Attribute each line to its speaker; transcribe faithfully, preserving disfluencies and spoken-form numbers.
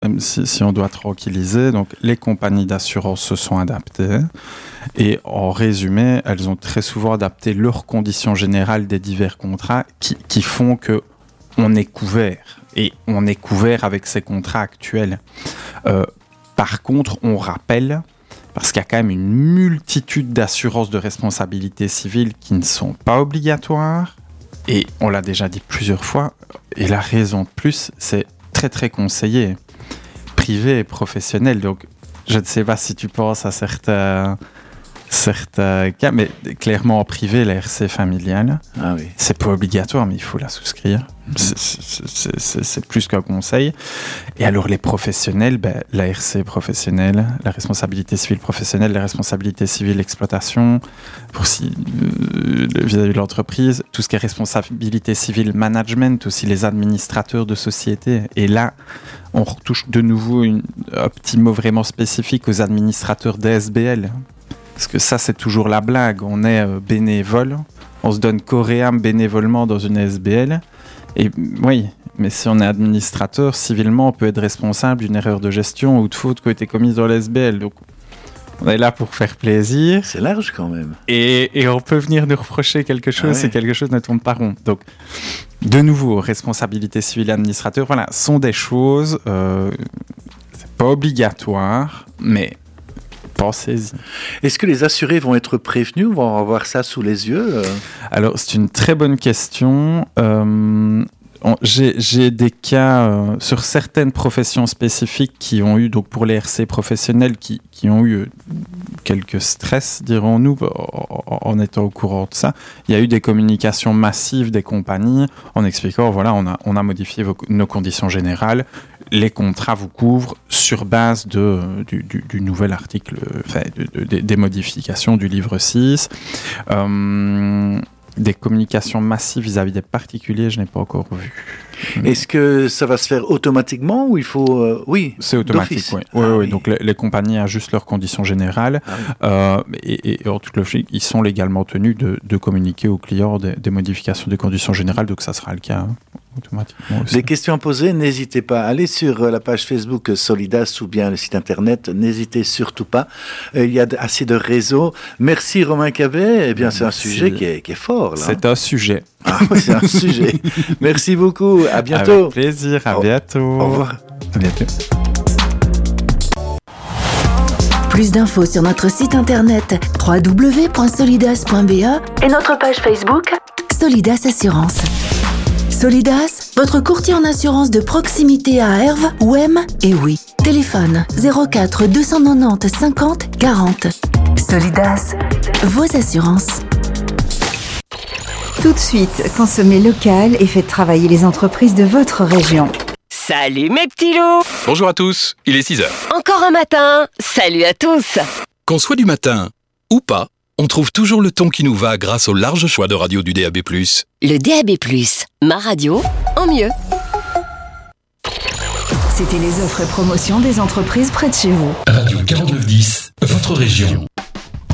Speaker 1: si, si on doit tranquilliser, donc les compagnies d'assurance se sont adaptées et en résumé, elles ont très souvent adapté leurs conditions générales des divers contrats qui, qui font que on est couvert et on est couvert avec ces contrats actuels. Euh, par contre, on rappelle, parce qu'il y a quand même une multitude d'assurances de responsabilité civile qui ne sont pas obligatoires. Et on l'a déjà dit plusieurs fois, et la raison de plus, c'est très très conseillé, privé et professionnel. Donc, je ne sais pas si tu penses à certains, certains cas, mais clairement en privé, la R C familiale,
Speaker 2: ah oui.
Speaker 1: c'est pas obligatoire, mais il faut la souscrire. C'est, c'est, c'est, c'est, c'est plus qu'un conseil. Et alors les professionnels, ben, la R C professionnelle, la responsabilité civile professionnelle, la responsabilité civile exploitation, pour si, euh, vis-à-vis de l'entreprise, tout ce qui est responsabilité civile management, aussi les administrateurs de société. Et là, on retouche de nouveau une, un petit mot vraiment spécifique aux administrateurs des S B L. Parce que ça, c'est toujours la blague. On est euh, bénévole, on se donne corps et âme bénévolement dans une S B L. Et oui, mais si on est administrateur, civilement, on peut être responsable d'une erreur de gestion ou de faute qui a été commise dans l'S B L. Donc, on est là pour faire plaisir.
Speaker 2: C'est large quand même.
Speaker 1: Et, et on peut venir nous reprocher quelque chose
Speaker 2: ah
Speaker 1: si
Speaker 2: ouais.
Speaker 1: quelque chose ne tourne pas rond. Donc, de nouveau, responsabilité civile et administrateur, voilà, sont des choses, euh, c'est pas obligatoire, mais pensez-y.
Speaker 2: Est-ce que les assurés vont être prévenus ou vont avoir ça sous les yeux ?
Speaker 1: Alors, c'est une très bonne question. Euh, on, j'ai, j'ai des cas euh, sur certaines professions spécifiques qui ont eu, donc pour les R C professionnels, qui, qui ont eu quelques stress, dirons-nous, en, en étant au courant de ça. Il y a eu des communications massives des compagnies en expliquant, voilà, on a, on a modifié vos, nos conditions générales. Les contrats vous couvrent sur base de, du, du, du nouvel article, enfin, de, de, des modifications du livre six. Euh, des communications massives vis-à-vis des particuliers, je n'ai pas encore vu.
Speaker 2: Est-ce que ça va se faire automatiquement ou il faut... Euh, oui,
Speaker 1: c'est automatique,
Speaker 2: d'office.
Speaker 1: oui. Oui,
Speaker 2: ah,
Speaker 1: oui.
Speaker 2: oui.
Speaker 1: Donc les, les compagnies ajustent leurs conditions générales
Speaker 2: ah, oui.
Speaker 1: euh, et, et en toute logique, ils sont légalement tenus de, de communiquer aux clients des, des modifications des conditions générales, donc ça sera le cas hein, automatiquement aussi.
Speaker 2: Les questions à poser, n'hésitez pas. Allez sur la page Facebook Solidas ou bien le site internet, n'hésitez surtout pas. Euh, il y a assez de réseaux. Merci Romain Cabet. Eh bien, c'est
Speaker 1: Merci.
Speaker 2: un sujet qui est, qui est fort. Là.
Speaker 1: C'est un sujet.
Speaker 2: Ah, c'est un sujet. Merci beaucoup. À bientôt.
Speaker 1: Avec plaisir. À
Speaker 2: au,
Speaker 1: bientôt.
Speaker 2: Au revoir.
Speaker 1: À bientôt.
Speaker 3: Plus d'infos sur notre site internet w w w point solidas point b e et notre page Facebook Solidas Assurance. Solidas, votre courtier en assurance de proximité à Herve, Ouem et Oui. Téléphone zéro quatre deux cent quatre-vingt-dix cinquante quarante. Solidas, vos assurances.
Speaker 4: Tout de suite, consommez local et faites travailler les entreprises de votre région.
Speaker 5: Salut mes petits loups!
Speaker 6: Bonjour à tous, il est six heures.
Speaker 5: Encore un matin, salut à tous!
Speaker 6: Qu'on soit du matin ou pas, on trouve toujours le ton qui nous va grâce au large choix de radio du D A B plus.
Speaker 5: Le D A B plus, ma radio en mieux.
Speaker 4: C'était les offres et promotions des entreprises près de chez vous.
Speaker 6: Radio quarante-neuf dix, votre région.